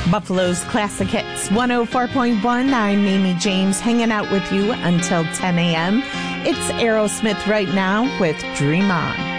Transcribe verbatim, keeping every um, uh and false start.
Buffalo's Classic Hits one oh four point one. I'm Amy James, hanging out with you until ten a.m. It's Aerosmith right now with Dream On.